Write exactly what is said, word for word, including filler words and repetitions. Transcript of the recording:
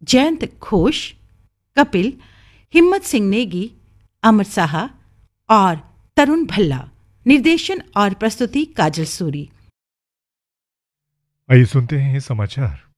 जयंत घोष, कपिल, हिम्मत सिंह नेगी, अमर साहा और तरुण भल्ला। निर्देशन और प्रस्तुति काजल सूरी। आइए सुनते हैं समाचार।